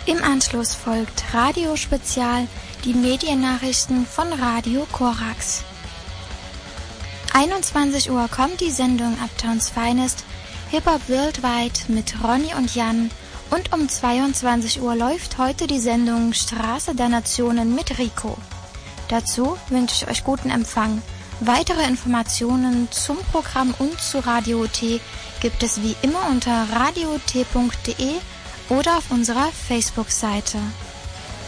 Im Anschluss folgt Radio Spezial, die Mediennachrichten von Radio Korax. 21 Uhr kommt die Sendung Uptowns Finest, Hip-Hop Worldwide mit Ronny und Jan, und um 22 Uhr läuft heute die Sendung Straße der Nationen mit Rico. Dazu wünsche ich euch guten Empfang. Weitere Informationen zum Programm und zu Radio T gibt es wie immer unter radiot.de oder auf unserer Facebook-Seite.